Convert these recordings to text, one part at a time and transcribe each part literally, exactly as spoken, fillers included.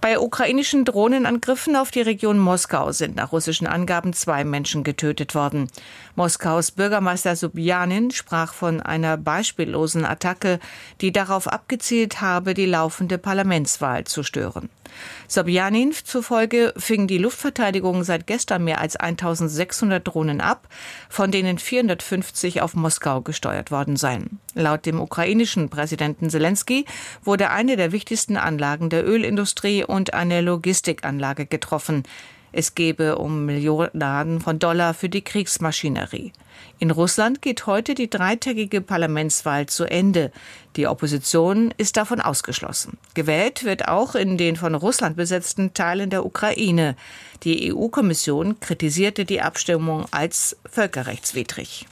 Bei ukrainischen Drohnenangriffen auf die Region Moskau sind nach russischen Angaben zwei Menschen getötet worden. Moskaus Bürgermeister Sobjanin sprach von einer beispiellosen Attacke, die darauf abgezielt habe, die laufende Parlamentswahl zu stören. Sobjanin zufolge fing die Luftverteidigung seit gestern mehr als eintausendsechshundert Drohnen ab, von denen vierhundertfünfzig auf Moskau gesteuert worden seien. Laut dem ukrainischen Präsidenten Selenskyj wurde eine der wichtigsten Anlagen der Ölindustrie und eine Logistikanlage getroffen. Es gebe um Millionen von Dollar für die Kriegsmaschinerie. In Russland geht heute die dreitägige Parlamentswahl zu Ende. Die Opposition ist davon ausgeschlossen. Gewählt wird auch in den von Russland besetzten Teilen der Ukraine. Die E U-Kommission kritisierte die Abstimmung als völkerrechtswidrig.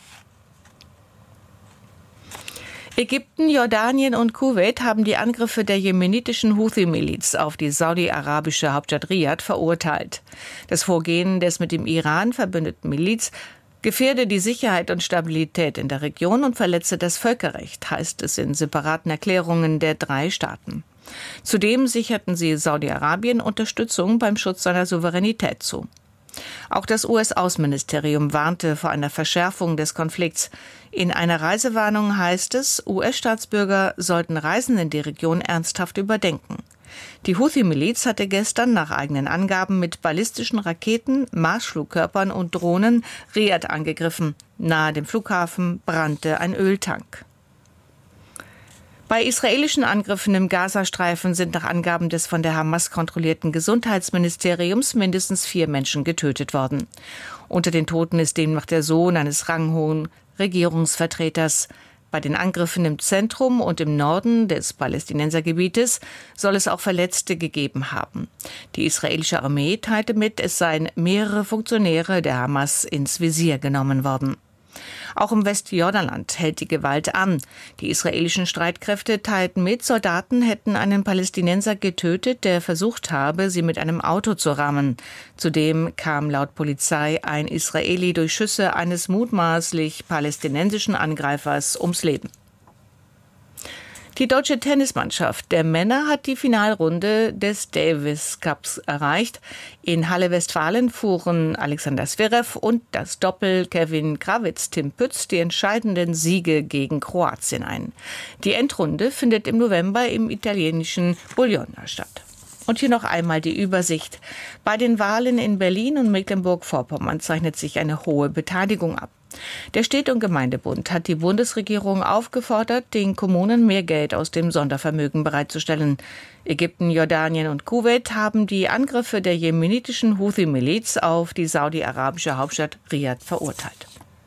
Ägypten, Jordanien und Kuwait haben die Angriffe der jemenitischen Houthi-Miliz auf die saudi-arabische Hauptstadt Riad verurteilt. Das Vorgehen des mit dem Iran verbündeten Miliz gefährde die Sicherheit und Stabilität in der Region und verletze das Völkerrecht, heißt es in separaten Erklärungen der drei Staaten. Zudem sicherten sie Saudi-Arabien Unterstützung beim Schutz seiner Souveränität zu. Auch das U S-Außenministerium warnte vor einer Verschärfung des Konflikts. In einer Reisewarnung heißt es, U S-Staatsbürger sollten Reisen in die Region ernsthaft überdenken. Die Houthi-Miliz hatte gestern nach eigenen Angaben mit ballistischen Raketen, Marschflugkörpern und Drohnen Riad angegriffen. Nahe dem Flughafen brannte ein Öltank. Bei israelischen Angriffen im Gazastreifen sind nach Angaben des von der Hamas kontrollierten Gesundheitsministeriums mindestens vier Menschen getötet worden. Unter den Toten ist demnach der Sohn eines ranghohen Regierungsvertreters. Bei den Angriffen im Zentrum und im Norden des Palästinensergebietes soll es auch Verletzte gegeben haben. Die israelische Armee teilte mit, es seien mehrere Funktionäre der Hamas ins Visier genommen worden. Auch im Westjordanland hält die Gewalt an. Die israelischen Streitkräfte teilten mit, Soldaten hätten einen Palästinenser getötet, der versucht habe, sie mit einem Auto zu rammen. Zudem kam laut Polizei ein Israeli durch Schüsse eines mutmaßlich palästinensischen Angreifers ums Leben. Die deutsche Tennismannschaft der Männer hat die Finalrunde des Davis Cups erreicht. In Halle-Westfalen fuhren Alexander Zverev und das Doppel Kevin Krawitz-Tim Pütz die entscheidenden Siege gegen Kroatien ein. Die Endrunde findet im November im italienischen Bologna statt. Und hier noch einmal die Übersicht. Bei den Wahlen in Berlin und Mecklenburg-Vorpommern zeichnet sich eine hohe Beteiligung ab. Der Städte- und Gemeindebund hat die Bundesregierung aufgefordert, den Kommunen mehr Geld aus dem Sondervermögen bereitzustellen. Ägypten, Jordanien und Kuwait haben die Angriffe der jemenitischen Houthi-Miliz auf die saudi-arabische Hauptstadt Riad verurteilt.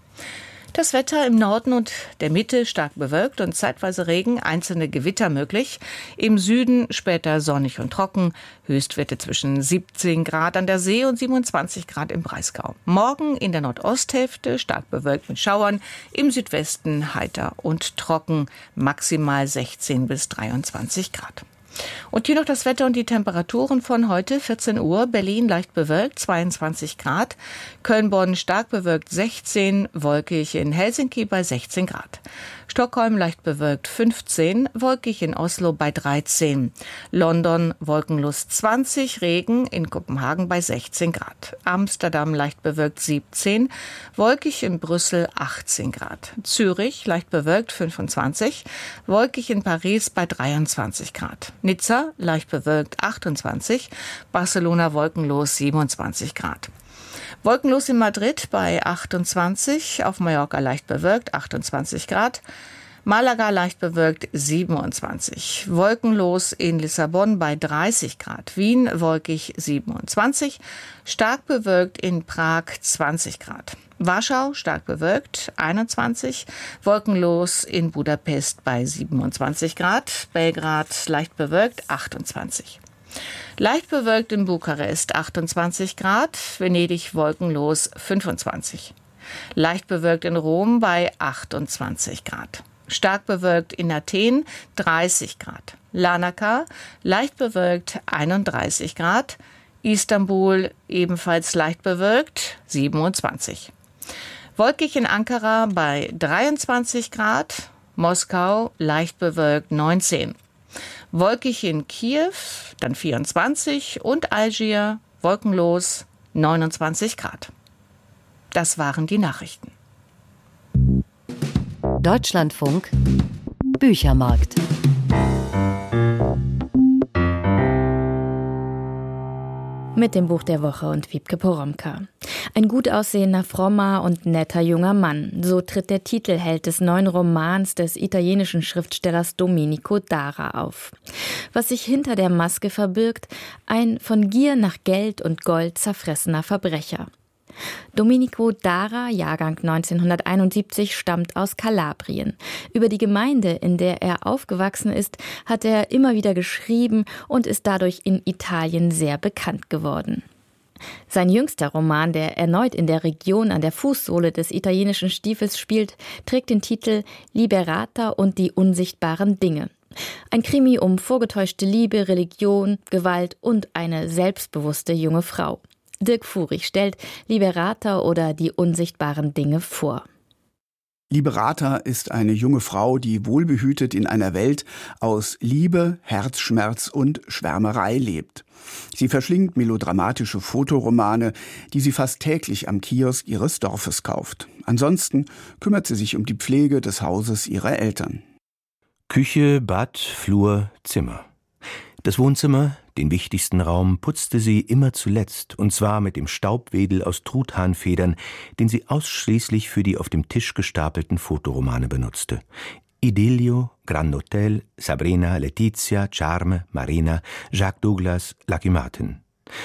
Das Wetter im Norden und der Mitte stark bewölkt und zeitweise Regen, einzelne Gewitter möglich. Im Süden später sonnig und trocken. Höchstwerte zwischen siebzehn Grad an der See und siebenundzwanzig Grad im Breisgau. Morgen in der Nordosthälfte stark bewölkt mit Schauern. Im Südwesten heiter und trocken. Maximal sechzehn bis dreiundzwanzig Grad. Und hier noch das Wetter und die Temperaturen von heute, vierzehn Uhr, Berlin leicht bewölkt, zweiundzwanzig Grad, Köln-Bonn stark bewölkt, sechzehn, wolkig in Helsinki bei sechzehn Grad, Stockholm leicht bewölkt, fünfzehn, wolkig in Oslo bei dreizehn, London wolkenlos zwanzig, Regen in Kopenhagen bei sechzehn Grad, Amsterdam leicht bewölkt, siebzehn, wolkig in Brüssel achtzehn Grad, Zürich leicht bewölkt, fünfundzwanzig, wolkig in Paris bei dreiundzwanzig Grad. Nizza leicht bewölkt achtundzwanzig, Barcelona wolkenlos siebenundzwanzig Grad. Wolkenlos in Madrid bei achtundzwanzig, auf Mallorca leicht bewölkt achtundzwanzig Grad, Malaga leicht bewölkt siebenundzwanzig, wolkenlos in Lissabon bei dreißig Grad, Wien wolkig siebenundzwanzig, stark bewölkt in Prag zwanzig Grad. Warschau stark bewölkt, einundzwanzig, wolkenlos in Budapest bei siebenundzwanzig Grad, Belgrad leicht bewölkt, achtundzwanzig. Leicht bewölkt in Bukarest, achtundzwanzig Grad, Venedig wolkenlos, fünfundzwanzig. Leicht bewölkt in Rom bei achtundzwanzig Grad. Stark bewölkt in Athen, dreißig Grad. Larnaca leicht bewölkt, einunddreißig Grad. Istanbul ebenfalls leicht bewölkt, siebenundzwanzig. Wolkig in Ankara bei dreiundzwanzig Grad, Moskau leicht bewölkt neunzehn. Wolkig in Kiew, dann vierundzwanzig und Algier, wolkenlos, neunundzwanzig Grad. Das waren die Nachrichten. Deutschlandfunk Büchermarkt. Mit dem Buch der Woche und Wiebke Poromka. Ein gut aussehender, frommer und netter junger Mann. So tritt der Titelheld des neuen Romans des italienischen Schriftstellers Domenico Dara auf. Was sich hinter der Maske verbirgt, ein von Gier nach Geld und Gold zerfressener Verbrecher. Domenico Dara, Jahrgang neunzehnhunderteinundsiebzig, stammt aus Kalabrien. Über die Gemeinde, in der er aufgewachsen ist, hat er immer wieder geschrieben und ist dadurch in Italien sehr bekannt geworden. Sein jüngster Roman, der erneut in der Region an der Fußsohle des italienischen Stiefels spielt, trägt den Titel Liberata und die unsichtbaren Dinge. Ein Krimi um vorgetäuschte Liebe, Religion, Gewalt und eine selbstbewusste junge Frau. Dirk Furich stellt Liberata oder die unsichtbaren Dinge vor. Liberata ist eine junge Frau, die wohlbehütet in einer Welt aus Liebe, Herzschmerz und Schwärmerei lebt. Sie verschlingt melodramatische Fotoromane, die sie fast täglich am Kiosk ihres Dorfes kauft. Ansonsten kümmert sie sich um die Pflege des Hauses ihrer Eltern. Küche, Bad, Flur, Zimmer. Das Wohnzimmer, den wichtigsten Raum, putzte sie immer zuletzt, und zwar mit dem Staubwedel aus Truthahnfedern, den sie ausschließlich für die auf dem Tisch gestapelten Fotoromane benutzte. Idillio, Grand Hotel, Sabrina, Letizia, Charme, Marina, Jacques Douglas, Lucky Martin.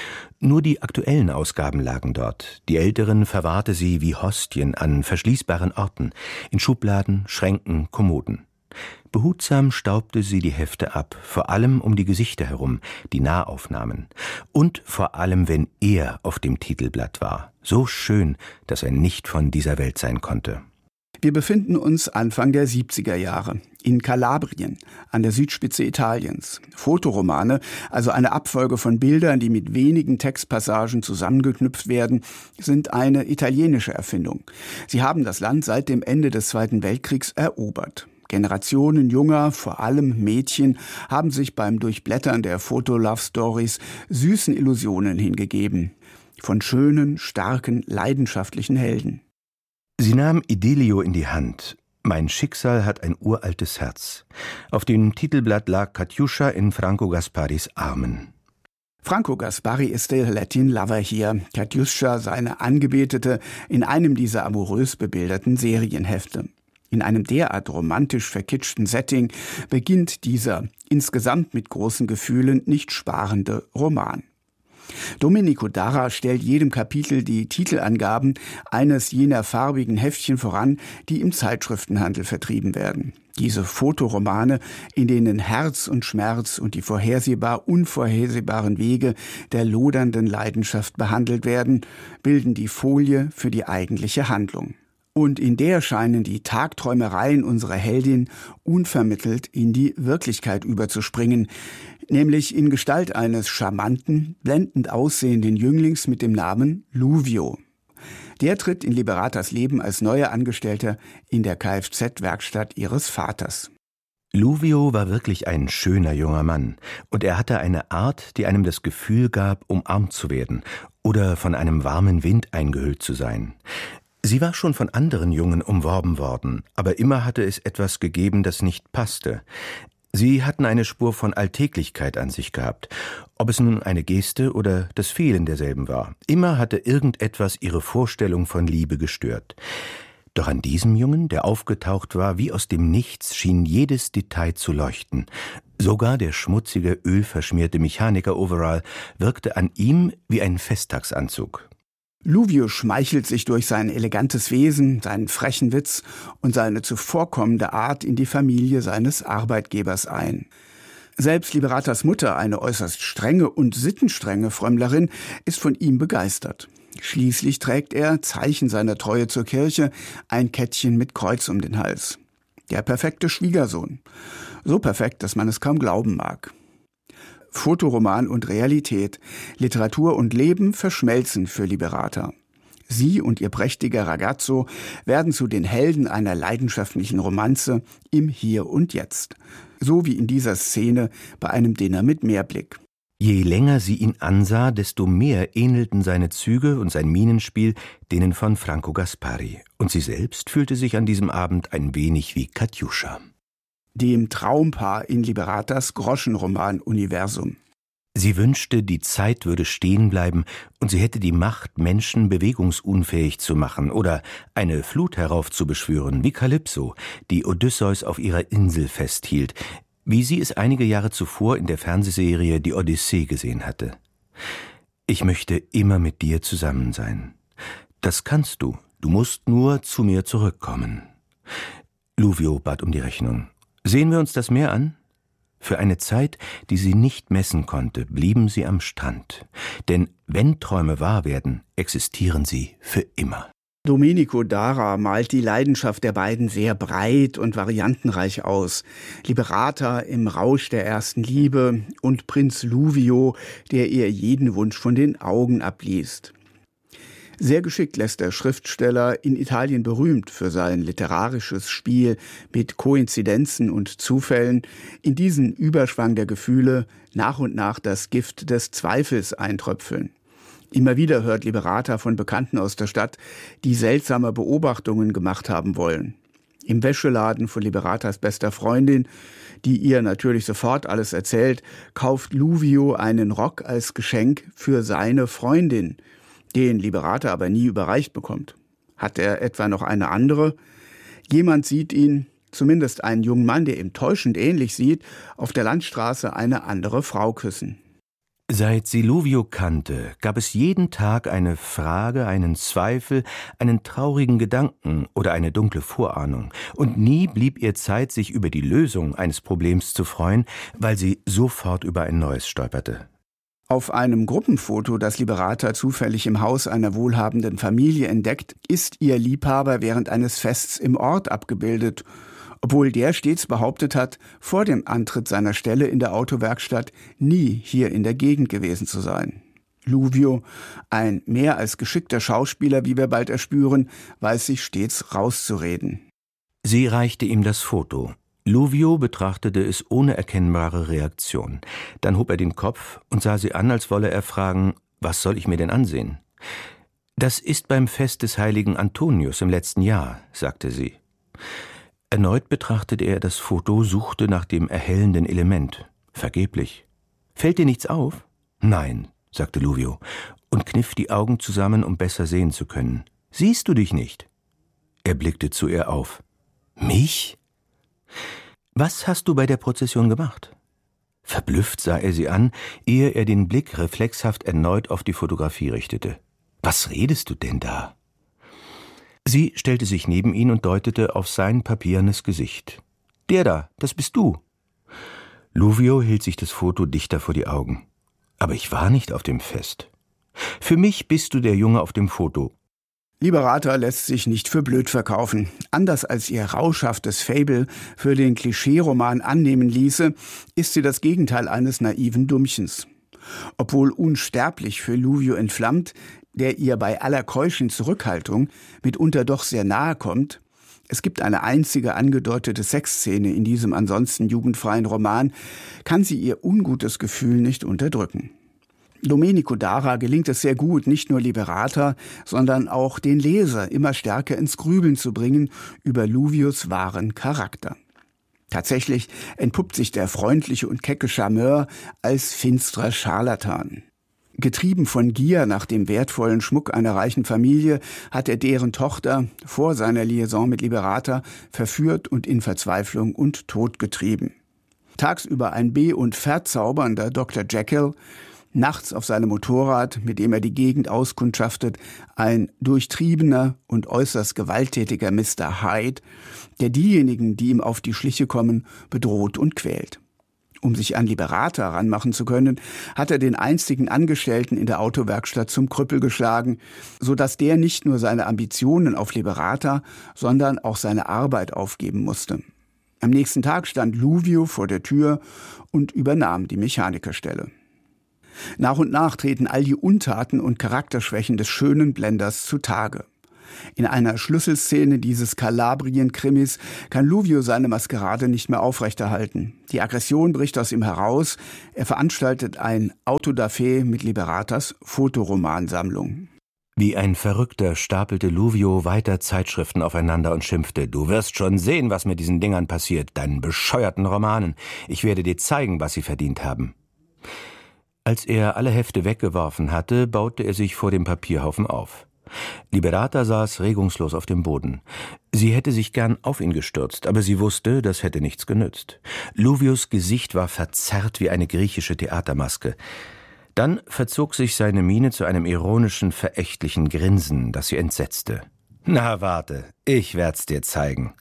Nur die aktuellen Ausgaben lagen dort. Die älteren verwahrte sie wie Hostien an verschließbaren Orten, in Schubladen, Schränken, Kommoden. Behutsam staubte sie die Hefte ab, vor allem um die Gesichter herum, die Nahaufnahmen. Und vor allem, wenn er auf dem Titelblatt war. So schön, dass er nicht von dieser Welt sein konnte. Wir befinden uns Anfang der siebziger Jahre in Kalabrien, an der Südspitze Italiens. Fotoromane, also eine Abfolge von Bildern, die mit wenigen Textpassagen zusammengeknüpft werden, sind eine italienische Erfindung. Sie haben das Land seit dem Ende des Zweiten Weltkriegs erobert. Generationen junger, vor allem Mädchen, haben sich beim Durchblättern der Foto-Love-Stories süßen Illusionen hingegeben. Von schönen, starken, leidenschaftlichen Helden. Sie nahm Idillio in die Hand. Mein Schicksal hat ein uraltes Herz. Auf dem Titelblatt lag Katjuscha in Franco Gasparis Armen. Franco Gaspari ist der Latin Lover hier, Katjuscha seine Angebetete, in einem dieser amorös bebilderten Serienhefte. In einem derart romantisch verkitschten Setting beginnt dieser, insgesamt mit großen Gefühlen nicht sparende Roman. Domenico Dara stellt jedem Kapitel die Titelangaben eines jener farbigen Heftchen voran, die im Zeitschriftenhandel vertrieben werden. Diese Fotoromane, in denen Herz und Schmerz und die vorhersehbar unvorhersehbaren Wege der lodernden Leidenschaft behandelt werden, bilden die Folie für die eigentliche Handlung. Und in der scheinen die Tagträumereien unserer Heldin unvermittelt in die Wirklichkeit überzuspringen, nämlich in Gestalt eines charmanten, blendend aussehenden Jünglings mit dem Namen Luvio. Der tritt in Liberatas Leben als neuer Angestellter in der Kfz-Werkstatt ihres Vaters. Luvio war wirklich ein schöner junger Mann, und er hatte eine Art, die einem das Gefühl gab, umarmt zu werden oder von einem warmen Wind eingehüllt zu sein. Sie war schon von anderen Jungen umworben worden, aber immer hatte es etwas gegeben, das nicht passte. Sie hatten eine Spur von Alltäglichkeit an sich gehabt, ob es nun eine Geste oder das Fehlen derselben war. Immer hatte irgendetwas ihre Vorstellung von Liebe gestört. Doch an diesem Jungen, der aufgetaucht war wie aus dem Nichts, schien jedes Detail zu leuchten. Sogar der schmutzige, ölverschmierte Mechaniker-Overall wirkte an ihm wie ein Festtagsanzug. Luvio schmeichelt sich durch sein elegantes Wesen, seinen frechen Witz und seine zuvorkommende Art in die Familie seines Arbeitgebers ein. Selbst Liberatas Mutter, eine äußerst strenge und sittenstrenge Frömmlerin, ist von ihm begeistert. Schließlich trägt er, Zeichen seiner Treue zur Kirche, ein Kettchen mit Kreuz um den Hals. Der perfekte Schwiegersohn. So perfekt, dass man es kaum glauben mag. Fotoroman und Realität, Literatur und Leben verschmelzen für Liberata. Sie und ihr prächtiger Ragazzo werden zu den Helden einer leidenschaftlichen Romanze im Hier und Jetzt. So wie in dieser Szene bei einem Dinner mit Meerblick. Je länger sie ihn ansah, desto mehr ähnelten seine Züge und sein Mienenspiel denen von Franco Gaspari. Und sie selbst fühlte sich an diesem Abend ein wenig wie Katjuscha. Dem Traumpaar in Liberatas Groschenroman-Universum. Sie wünschte, die Zeit würde stehen bleiben und sie hätte die Macht, Menschen bewegungsunfähig zu machen oder eine Flut heraufzubeschwören, wie Kalypso, die Odysseus auf ihrer Insel festhielt, wie sie es einige Jahre zuvor in der Fernsehserie Die Odyssee gesehen hatte. Ich möchte immer mit dir zusammen sein. Das kannst du, du musst nur zu mir zurückkommen. Luvio bat um die Rechnung. Sehen wir uns das Meer an? Für eine Zeit, die sie nicht messen konnte, blieben sie am Strand. Denn wenn Träume wahr werden, existieren sie für immer. Domenico Dara malt die Leidenschaft der beiden sehr breit und variantenreich aus. Liberata im Rausch der ersten Liebe und Prinz Luvio, der ihr jeden Wunsch von den Augen abliest. Sehr geschickt lässt der Schriftsteller, in Italien berühmt für sein literarisches Spiel mit Koinzidenzen und Zufällen, in diesen Überschwang der Gefühle nach und nach das Gift des Zweifels eintröpfeln. Immer wieder hört Liberata von Bekannten aus der Stadt, die seltsame Beobachtungen gemacht haben wollen. Im Wäscheladen von Liberatas bester Freundin, die ihr natürlich sofort alles erzählt, kauft Luvio einen Rock als Geschenk für seine Freundin, den Liberata aber nie überreicht bekommt. Hat er etwa noch eine andere? Jemand sieht ihn, zumindest einen jungen Mann, der ihm täuschend ähnlich sieht, auf der Landstraße eine andere Frau küssen. Seit sie Luvio kannte, gab es jeden Tag eine Frage, einen Zweifel, einen traurigen Gedanken oder eine dunkle Vorahnung. Und nie blieb ihr Zeit, sich über die Lösung eines Problems zu freuen, weil sie sofort über ein neues stolperte. Auf einem Gruppenfoto, das Liberata zufällig im Haus einer wohlhabenden Familie entdeckt, ist ihr Liebhaber während eines Fests im Ort abgebildet, obwohl der stets behauptet hat, vor dem Antritt seiner Stelle in der Autowerkstatt nie hier in der Gegend gewesen zu sein. Luvio, ein mehr als geschickter Schauspieler, wie wir bald erspüren, weiß sich stets rauszureden. Sie reichte ihm das Foto. Luvio betrachtete es ohne erkennbare Reaktion. Dann hob er den Kopf und sah sie an, als wolle er fragen, was soll ich mir denn ansehen? Das ist beim Fest des heiligen Antonius im letzten Jahr, sagte sie. Erneut betrachtete er das Foto, suchte nach dem erhellenden Element. Vergeblich. Fällt dir nichts auf? Nein, sagte Luvio und kniff die Augen zusammen, um besser sehen zu können. Siehst du dich nicht? Er blickte zu ihr auf. Mich? Was hast du bei der Prozession gemacht? Verblüfft sah er sie an, ehe er den Blick reflexhaft erneut auf die Fotografie richtete. Was redest du denn da? Sie stellte sich neben ihn und deutete auf sein papiernes Gesicht. Der da, das bist du. Luvio hielt sich das Foto dichter vor die Augen. Aber ich war nicht auf dem Fest. Für mich bist du der Junge auf dem Foto. Liberata lässt sich nicht für blöd verkaufen. Anders als ihr rauschhaftes Faible für den Klischee-Roman annehmen ließe, ist sie das Gegenteil eines naiven Dummchens. Obwohl unsterblich für Luvio entflammt, der ihr bei aller keuschen Zurückhaltung mitunter doch sehr nahe kommt, es gibt eine einzige angedeutete Sexszene in diesem ansonsten jugendfreien Roman, kann sie ihr ungutes Gefühl nicht unterdrücken. Domenico Dara gelingt es sehr gut, nicht nur Liberata, sondern auch den Leser immer stärker ins Grübeln zu bringen über Luvios wahren Charakter. Tatsächlich entpuppt sich der freundliche und kecke Charmeur als finsterer Scharlatan. Getrieben von Gier nach dem wertvollen Schmuck einer reichen Familie hat er deren Tochter vor seiner Liaison mit Liberata verführt und in Verzweiflung und Tod getrieben. Tagsüber ein be- und verzaubernder Doktor Jekyll, nachts auf seinem Motorrad, mit dem er die Gegend auskundschaftet, ein durchtriebener und äußerst gewalttätiger Mister Hyde, der diejenigen, die ihm auf die Schliche kommen, bedroht und quält. Um sich an Liberata ranmachen zu können, hat er den einzigen Angestellten in der Autowerkstatt zum Krüppel geschlagen, so dass der nicht nur seine Ambitionen auf Liberata, sondern auch seine Arbeit aufgeben musste. Am nächsten Tag stand Luvio vor der Tür und übernahm die Mechanikerstelle. Nach und nach treten all die Untaten und Charakterschwächen des schönen Blenders zutage. In einer Schlüsselszene dieses Kalabrien-Krimis kann Luvio seine Maskerade nicht mehr aufrechterhalten. Die Aggression bricht aus ihm heraus. Er veranstaltet ein Autodafé mit Liberatas Fotoromansammlung. Wie ein Verrückter stapelte Luvio weiter Zeitschriften aufeinander und schimpfte: »Du wirst schon sehen, was mit diesen Dingern passiert, deinen bescheuerten Romanen. Ich werde dir zeigen, was sie verdient haben.« Als er alle Hefte weggeworfen hatte, baute er sich vor dem Papierhaufen auf. Liberata saß regungslos auf dem Boden. Sie hätte sich gern auf ihn gestürzt, aber sie wusste, das hätte nichts genützt. Luvios Gesicht war verzerrt wie eine griechische Theatermaske. Dann verzog sich seine Miene zu einem ironischen, verächtlichen Grinsen, das sie entsetzte. »Na warte, ich werd's dir zeigen.«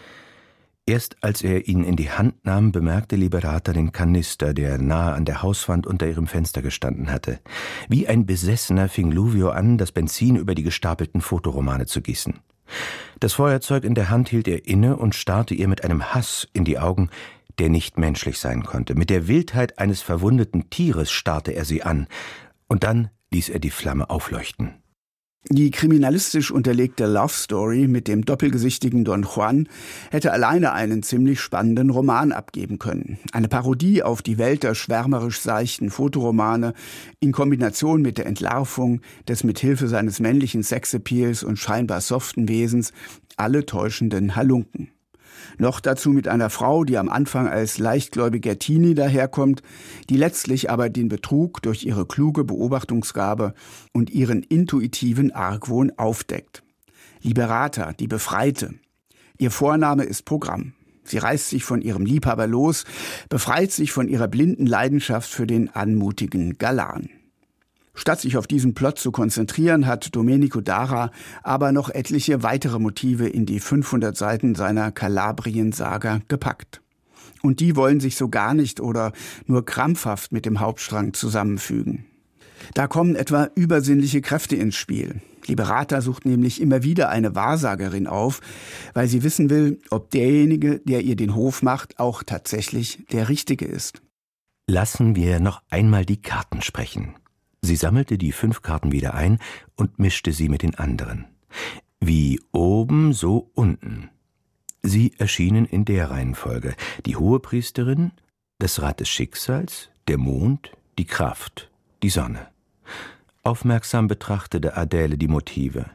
Erst als er ihn in die Hand nahm, bemerkte Liberata den Kanister, der nahe an der Hauswand unter ihrem Fenster gestanden hatte. Wie ein Besessener fing Luvio an, das Benzin über die gestapelten Fotoromane zu gießen. Das Feuerzeug in der Hand hielt er inne und starrte ihr mit einem Hass in die Augen, der nicht menschlich sein konnte. Mit der Wildheit eines verwundeten Tieres starrte er sie an, und dann ließ er die Flamme aufleuchten. Die kriminalistisch unterlegte Love Story mit dem doppelgesichtigen Don Juan hätte alleine einen ziemlich spannenden Roman abgeben können. Eine Parodie auf die Welt der schwärmerisch seichten Fotoromane in Kombination mit der Entlarvung des mit Hilfe seines männlichen Sexappeals und scheinbar soften Wesens alle täuschenden Halunken. Noch dazu mit einer Frau, die am Anfang als leichtgläubiger Teenie daherkommt, die letztlich aber den Betrug durch ihre kluge Beobachtungsgabe und ihren intuitiven Argwohn aufdeckt. Liberata, die Befreite. Ihr Vorname ist Programm. Sie reißt sich von ihrem Liebhaber los, befreit sich von ihrer blinden Leidenschaft für den anmutigen Galan. Statt sich auf diesen Plot zu konzentrieren, hat Domenico Dara aber noch etliche weitere Motive in die fünfhundert Seiten seiner Kalabrien-Saga gepackt. Und die wollen sich so gar nicht oder nur krampfhaft mit dem Hauptstrang zusammenfügen. Da kommen etwa übersinnliche Kräfte ins Spiel. Liberata sucht nämlich immer wieder eine Wahrsagerin auf, weil sie wissen will, ob derjenige, der ihr den Hof macht, auch tatsächlich der Richtige ist. Lassen wir noch einmal die Karten sprechen. Sie sammelte die fünf Karten wieder ein und mischte sie mit den anderen. Wie oben, so unten. Sie erschienen in der Reihenfolge: die Hohepriesterin, das Rad des Schicksals, der Mond, die Kraft, die Sonne. Aufmerksam betrachtete Adele die Motive.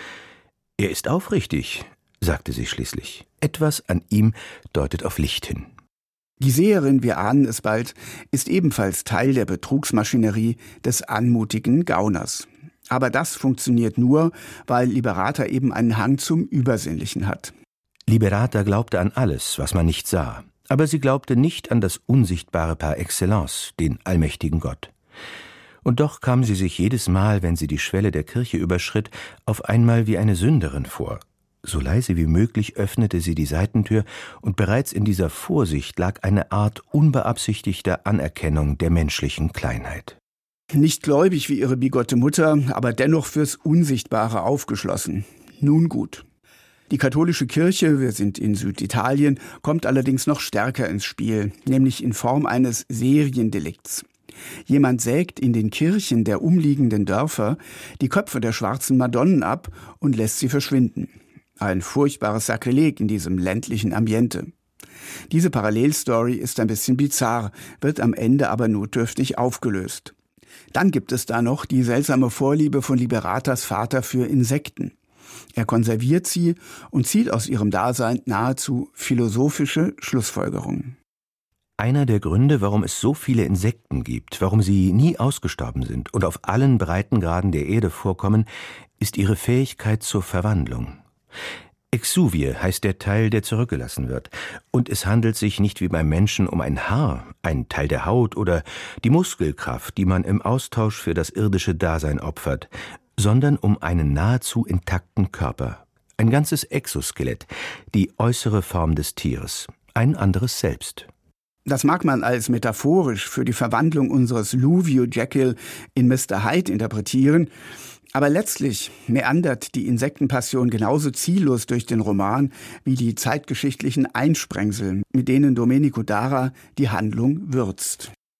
»Er ist aufrichtig«, sagte sie schließlich. »Etwas an ihm deutet auf Licht hin.« Die Seherin, wir ahnen es bald, ist ebenfalls Teil der Betrugsmaschinerie des anmutigen Gauners. Aber das funktioniert nur, weil Liberata eben einen Hang zum Übersinnlichen hat. Liberata glaubte an alles, was man nicht sah. Aber sie glaubte nicht an das Unsichtbare par excellence, den allmächtigen Gott. Und doch kam sie sich jedes Mal, wenn sie die Schwelle der Kirche überschritt, auf einmal wie eine Sünderin vor. So leise wie möglich öffnete sie die Seitentür, und bereits in dieser Vorsicht lag eine Art unbeabsichtigter Anerkennung der menschlichen Kleinheit. Nicht gläubig wie ihre bigotte Mutter, aber dennoch fürs Unsichtbare aufgeschlossen. Nun gut. Die katholische Kirche, wir sind in Süditalien, kommt allerdings noch stärker ins Spiel, nämlich in Form eines Seriendelikts. Jemand sägt in den Kirchen der umliegenden Dörfer die Köpfe der schwarzen Madonnen ab und lässt sie verschwinden. Ein furchtbares Sakrileg in diesem ländlichen Ambiente. Diese Parallelstory ist ein bisschen bizarr, wird am Ende aber notdürftig aufgelöst. Dann gibt es da noch die seltsame Vorliebe von Liberatas Vater für Insekten. Er konserviert sie und zieht aus ihrem Dasein nahezu philosophische Schlussfolgerungen. Einer der Gründe, warum es so viele Insekten gibt, warum sie nie ausgestorben sind und auf allen Breitengraden der Erde vorkommen, ist ihre Fähigkeit zur Verwandlung. Exuvie heißt der Teil, der zurückgelassen wird. Und es handelt sich nicht wie beim Menschen um ein Haar, ein Teil der Haut oder die Muskelkraft, die man im Austausch für das irdische Dasein opfert, sondern um einen nahezu intakten Körper. Ein ganzes Exoskelett, die äußere Form des Tieres, ein anderes Selbst. Das mag man als metaphorisch für die Verwandlung unseres Luvio Jekyll in Mister Hyde interpretieren, aber letztlich meandert die Insektenpassion genauso ziellos durch den Roman wie die zeitgeschichtlichen Einsprengsel, mit denen Domenico Dara die Handlung würzt.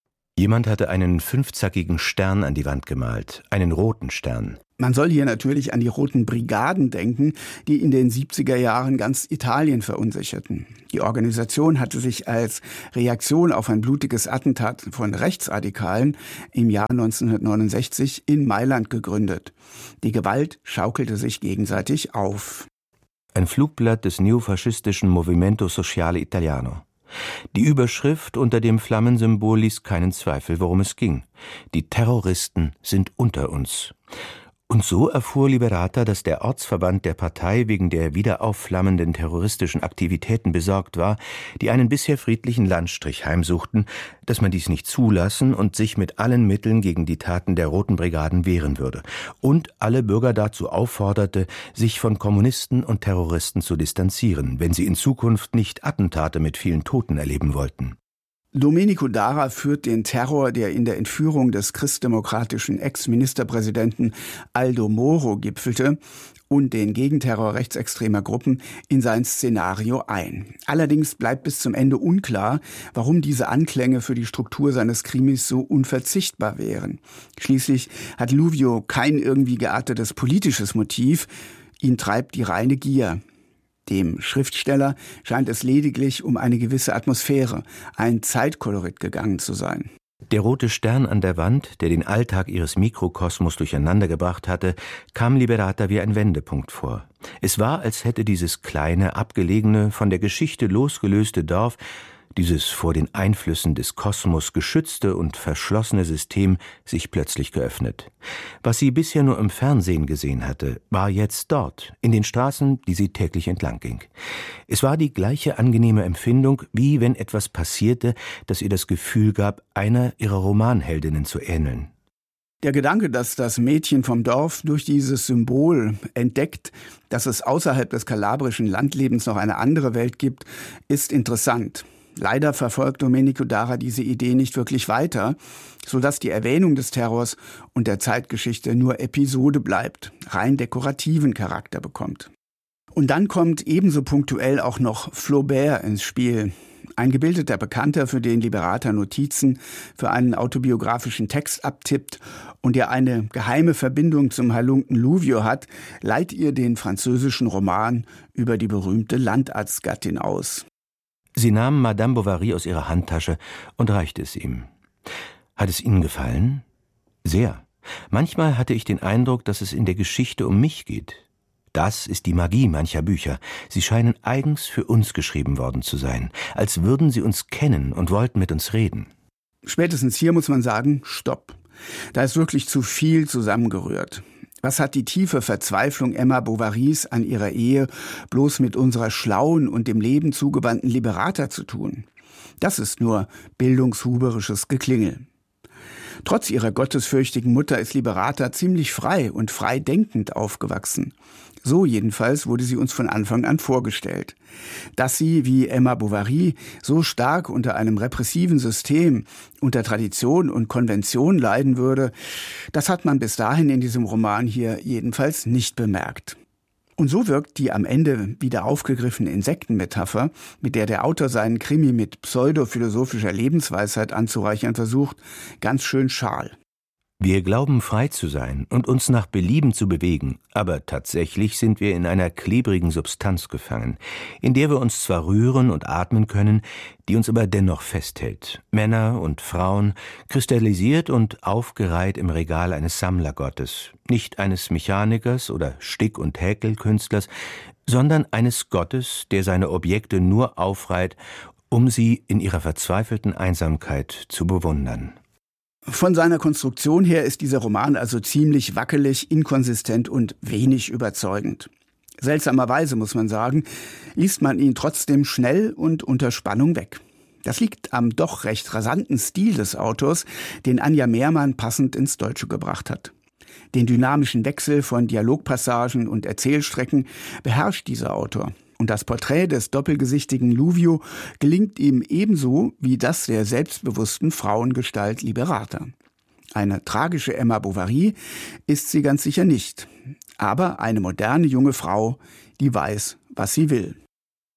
Jemand hatte einen fünfzackigen Stern an die Wand gemalt, einen roten Stern. Man soll hier natürlich an die Roten Brigaden denken, die in den siebziger Jahren ganz Italien verunsicherten. Die Organisation hatte sich als Reaktion auf ein blutiges Attentat von Rechtsradikalen im Jahr neunzehnhundertneunundsechzig in Mailand gegründet. Die Gewalt schaukelte sich gegenseitig auf. Ein Flugblatt des neofaschistischen Movimento Sociale Italiano. Die Überschrift unter dem Flammensymbol ließ keinen Zweifel, worum es ging. Die Terroristen sind unter uns. Und so erfuhr Liberata, dass der Ortsverband der Partei wegen der wieder aufflammenden terroristischen Aktivitäten besorgt war, die einen bisher friedlichen Landstrich heimsuchten, dass man dies nicht zulassen und sich mit allen Mitteln gegen die Taten der Roten Brigaden wehren würde und alle Bürger dazu aufforderte, sich von Kommunisten und Terroristen zu distanzieren, wenn sie in Zukunft nicht Attentate mit vielen Toten erleben wollten. Domenico Dara führt den Terror, der in der Entführung des christdemokratischen Ex-Ministerpräsidenten Aldo Moro gipfelte, und den Gegenterror rechtsextremer Gruppen in sein Szenario ein. Allerdings bleibt bis zum Ende unklar, warum diese Anklänge für die Struktur seines Krimis so unverzichtbar wären. Schließlich hat Luvio kein irgendwie geartetes politisches Motiv, ihn treibt die reine Gier. Dem Schriftsteller scheint es lediglich um eine gewisse Atmosphäre, ein Zeitkolorit gegangen zu sein. Der rote Stern an der Wand, der den Alltag ihres Mikrokosmos durcheinandergebracht hatte, kam Liberata wie ein Wendepunkt vor. Es war, als hätte dieses kleine, abgelegene, von der Geschichte losgelöste Dorf, dieses vor den Einflüssen des Kosmos geschützte und verschlossene System sich plötzlich geöffnet. Was sie bisher nur im Fernsehen gesehen hatte, war jetzt dort, in den Straßen, die sie täglich entlang ging. Es war die gleiche angenehme Empfindung, wie wenn etwas passierte, das ihr das Gefühl gab, einer ihrer Romanheldinnen zu ähneln. Der Gedanke, dass das Mädchen vom Dorf durch dieses Symbol entdeckt, dass es außerhalb des kalabrischen Landlebens noch eine andere Welt gibt, ist interessant. Leider verfolgt Domenico Dara diese Idee nicht wirklich weiter, sodass die Erwähnung des Terrors und der Zeitgeschichte nur Episode bleibt, rein dekorativen Charakter bekommt. Und dann kommt ebenso punktuell auch noch Flaubert ins Spiel. Ein gebildeter Bekannter, für den Liberata Notizen für einen autobiografischen Text abtippt und der eine geheime Verbindung zum Halunken Luvio hat, leiht ihr den französischen Roman über die berühmte Landarztgattin aus. Sie nahm Madame Bovary aus ihrer Handtasche und reichte es ihm. Hat es Ihnen gefallen? Sehr. Manchmal hatte ich den Eindruck, dass es in der Geschichte um mich geht. Das ist die Magie mancher Bücher. Sie scheinen eigens für uns geschrieben worden zu sein, als würden sie uns kennen und wollten mit uns reden. Spätestens hier muss man sagen, stopp. Da ist wirklich zu viel zusammengerührt. Was hat die tiefe Verzweiflung Emma Bovarys an ihrer Ehe bloß mit unserer schlauen und dem Leben zugewandten Liberata zu tun? Das ist nur bildungshuberisches Geklingel. Trotz ihrer gottesfürchtigen Mutter ist Liberata ziemlich frei und frei denkend aufgewachsen. So jedenfalls wurde sie uns von Anfang an vorgestellt. Dass sie, wie Emma Bovary, so stark unter einem repressiven System, unter Tradition und Konvention leiden würde, das hat man bis dahin in diesem Roman hier jedenfalls nicht bemerkt. Und so wirkt die am Ende wieder aufgegriffene Insektenmetapher, mit der der Autor seinen Krimi mit pseudophilosophischer Lebensweisheit anzureichern versucht, ganz schön schal. Wir glauben, frei zu sein und uns nach Belieben zu bewegen, aber tatsächlich sind wir in einer klebrigen Substanz gefangen, in der wir uns zwar rühren und atmen können, die uns aber dennoch festhält. Männer und Frauen, kristallisiert und aufgereiht im Regal eines Sammlergottes, nicht eines Mechanikers oder Stick- und Häkelkünstlers, sondern eines Gottes, der seine Objekte nur aufreiht, um sie in ihrer verzweifelten Einsamkeit zu bewundern. Von seiner Konstruktion her ist dieser Roman also ziemlich wackelig, inkonsistent und wenig überzeugend. Seltsamerweise, muss man sagen, liest man ihn trotzdem schnell und unter Spannung weg. Das liegt am doch recht rasanten Stil des Autors, den Anja Mehrmann passend ins Deutsche gebracht hat. Den dynamischen Wechsel von Dialogpassagen und Erzählstrecken beherrscht dieser Autor. Und das Porträt des doppelgesichtigen Luvio gelingt ihm ebenso wie das der selbstbewussten Frauengestalt Liberata. Eine tragische Emma Bovary ist sie ganz sicher nicht, aber eine moderne junge Frau, die weiß, was sie will.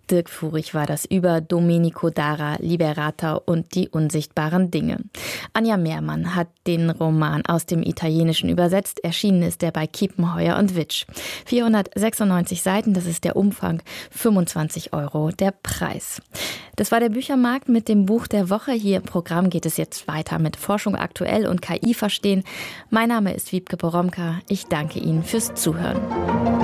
Dirk Furich war das über Domenico Dara, Liberator und die unsichtbaren Dinge. Anja Mehrmann hat den Roman aus dem Italienischen übersetzt. Erschienen ist er bei Kiepenheuer und Witsch. vierhundertsechsundneunzig Seiten, das ist der Umfang, fünfundzwanzig Euro der Preis. Das war der Büchermarkt mit dem Buch der Woche. Hier im Programm geht es jetzt weiter mit Forschung aktuell und K I verstehen. Mein Name ist Wiebke Poromka. Ich danke Ihnen fürs Zuhören.